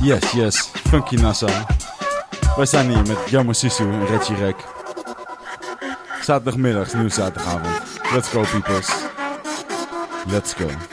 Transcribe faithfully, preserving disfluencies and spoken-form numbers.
Yes, yes. Funky Nassau. Wij zijn hier met Jammer Sisu en Reggie Rek. Zaterdagmiddag, nieuwe zaterdagavond. Let's go, peoples. Let's go.